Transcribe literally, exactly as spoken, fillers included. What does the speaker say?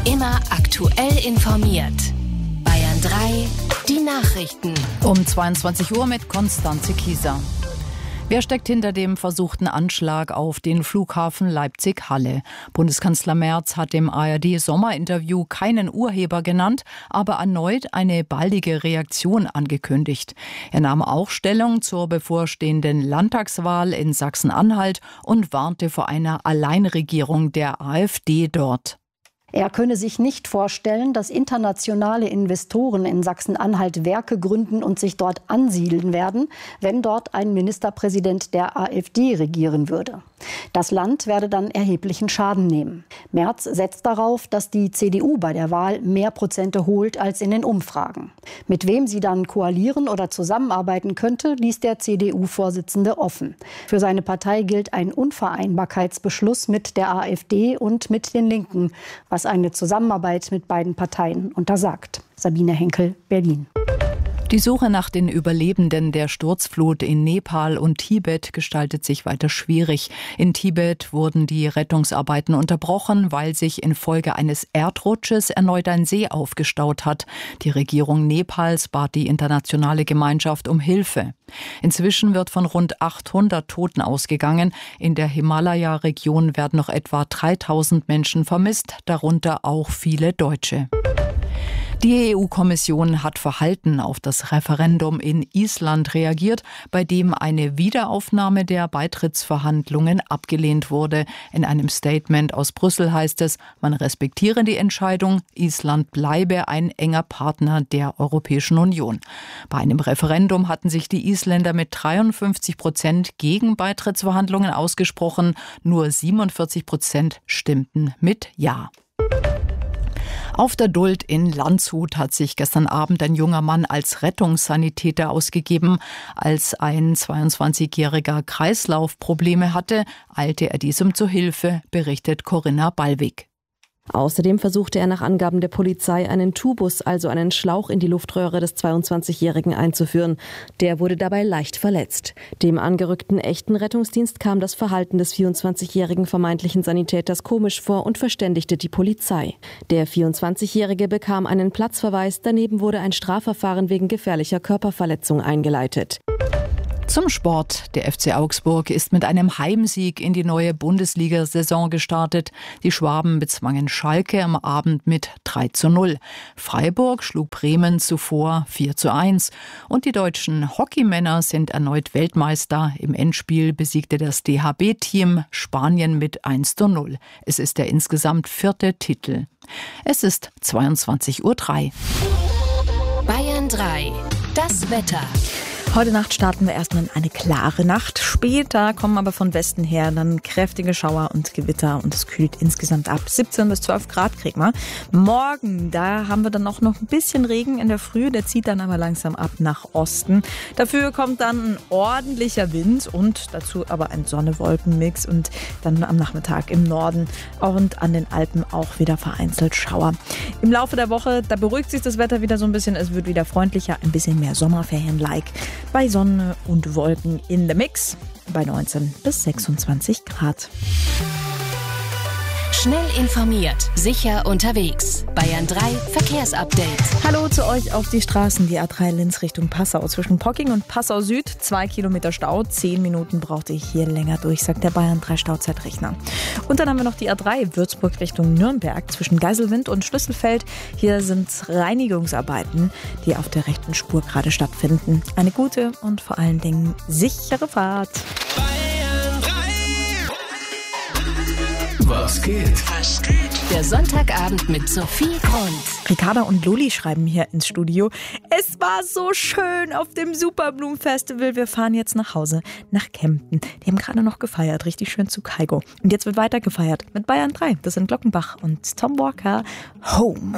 Immer aktuell informiert. Bayern drei, die Nachrichten. Um zweiundzwanzig Uhr mit Konstanze Kieser. Wer steckt hinter dem versuchten Anschlag auf den Flughafen Leipzig-Halle? Bundeskanzler Merz hat im A R D-Sommerinterview keinen Urheber genannt, aber erneut eine baldige Reaktion angekündigt. Er nahm auch Stellung zur bevorstehenden Landtagswahl in Sachsen-Anhalt und warnte vor einer Alleinregierung der AfD dort. Er könne sich nicht vorstellen, dass internationale Investoren in Sachsen-Anhalt Werke gründen und sich dort ansiedeln werden, wenn dort ein Ministerpräsident der AfD regieren würde. Das Land werde dann erheblichen Schaden nehmen. Merz setzt darauf, dass die C D U bei der Wahl mehr Prozente holt als in den Umfragen. Mit wem sie dann koalieren oder zusammenarbeiten könnte, ließ der C D U-Vorsitzende offen. Für seine Partei gilt ein Unvereinbarkeitsbeschluss mit der AfD und mit den Linken, was eine Zusammenarbeit mit beiden Parteien untersagt. Sabine Henkel, Berlin. Die Suche nach den Überlebenden der Sturzflut in Nepal und Tibet gestaltet sich weiter schwierig. In Tibet wurden die Rettungsarbeiten unterbrochen, weil sich infolge eines Erdrutsches erneut ein See aufgestaut hat. Die Regierung Nepals bat die internationale Gemeinschaft um Hilfe. Inzwischen wird von rund achthundert Toten ausgegangen. In der Himalaya-Region werden noch etwa dreitausend Menschen vermisst, darunter auch viele Deutsche. Die E U-Kommission hat verhalten auf das Referendum in Island reagiert, bei dem eine Wiederaufnahme der Beitrittsverhandlungen abgelehnt wurde. In einem Statement aus Brüssel heißt es, man respektiere die Entscheidung, Island bleibe ein enger Partner der Europäischen Union. Bei einem Referendum hatten sich die Isländer mit dreiundfünfzig Prozent gegen Beitrittsverhandlungen ausgesprochen, nur siebenundvierzig Prozent stimmten mit Ja. Auf der Duld in Landshut hat sich gestern Abend ein junger Mann als Rettungssanitäter ausgegeben. Als ein zweiundzwanzigjähriger Kreislaufprobleme hatte, eilte er diesem zu Hilfe, berichtet Corinna Ballwig. Außerdem versuchte er nach Angaben der Polizei einen Tubus, also einen Schlauch in die Luftröhre des zweiundzwanzigjährigen einzuführen. Der wurde dabei leicht verletzt. Dem angerückten echten Rettungsdienst kam das Verhalten des vierundzwanzigjährigen vermeintlichen Sanitäters komisch vor und verständigte die Polizei. Der vierundzwanzigjährige bekam einen Platzverweis, daneben wurde ein Strafverfahren wegen gefährlicher Körperverletzung eingeleitet. Zum Sport. Der F C Augsburg ist mit einem Heimsieg in die neue Bundesliga-Saison gestartet. Die Schwaben bezwangen Schalke am Abend mit drei zu null. Freiburg schlug Bremen zuvor vier zu eins. Und die deutschen Hockeymänner sind erneut Weltmeister. Im Endspiel besiegte das D H B-Team Spanien mit eins zu null. Es ist der insgesamt vierte Titel. Es ist zweiundzwanzig Uhr drei. Bayern drei, das Wetter. Heute Nacht starten wir erstmal in eine klare Nacht. Später kommen aber von Westen her dann kräftige Schauer und Gewitter und es kühlt insgesamt ab. siebzehn bis zwölf Grad kriegen wir. Morgen, da haben wir dann auch noch ein bisschen Regen in der Früh. Der zieht dann aber langsam ab nach Osten. Dafür kommt dann ein ordentlicher Wind und dazu aber ein Sonne-Wolken-Mix und dann am Nachmittag im Norden und an den Alpen auch wieder vereinzelt Schauer. Im Laufe der Woche, da beruhigt sich das Wetter wieder so ein bisschen. Es wird wieder freundlicher, ein bisschen mehr Sommerferien-like. Bei Sonne und Wolken in the Mix bei neunzehn bis sechsundzwanzig Grad. Schnell informiert, sicher unterwegs. Bayern drei Verkehrsupdate. Hallo zu euch auf die Straßen. Die A drei Linz Richtung Passau. Zwischen Pocking und Passau Süd. Zwei Kilometer Stau. Zehn Minuten brauchte ich hier länger durch, sagt der Bayern drei Stauzeitrechner. Und dann haben wir noch die A drei Würzburg Richtung Nürnberg. Zwischen Geiselwind und Schlüsselfeld. Hier sind Reinigungsarbeiten, die auf der rechten Spur gerade stattfinden. Eine gute und vor allen Dingen sichere Fahrt. Was geht? Was geht? Der Sonntagabend mit Sophie Grund. Ricarda und Loli schreiben hier ins Studio. Es war so schön auf dem Superblumen-Festival. Wir fahren jetzt nach Hause, nach Kempten. Die haben gerade noch gefeiert, richtig schön zu Kaigo. Und jetzt wird weiter gefeiert mit Bayern drei. Das sind Glockenbach und Tom Walker. Home.